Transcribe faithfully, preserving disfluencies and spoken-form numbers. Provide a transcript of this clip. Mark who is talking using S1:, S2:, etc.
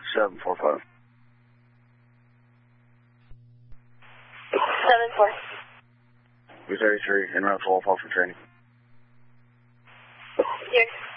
S1: seven four five.
S2: seven four.
S1: three thirty-three, en route to Wolf Off for training.
S2: Here.